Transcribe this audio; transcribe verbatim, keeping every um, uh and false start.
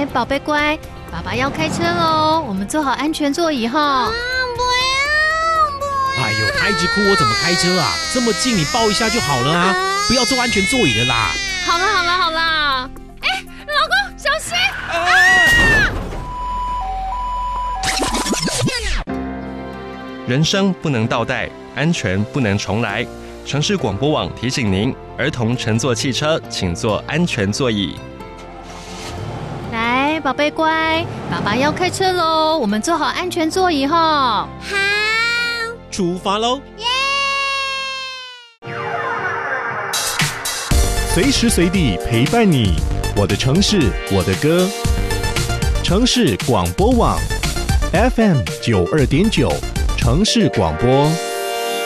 来，宝贝乖，爸爸要开车喽，我们坐好安全座椅哈。 啊，不要不要！ 哎呦，他一直哭，我怎么开车啊？这么近，你抱一下就好了啊！不要坐安全座椅的啦。 好了好了好了，哎，老公小心！啊！ 人生不能倒带，安全不能重来。城市广播网提醒您，儿童乘坐汽车请坐安全座椅。 来，宝贝乖，爸爸要开车喽，我们坐好安全座椅哈。 好， 出发喽！ 耶！ 随时随地陪伴你，我的城市，我的歌。城市广播网 F M 九二点九，城市广播。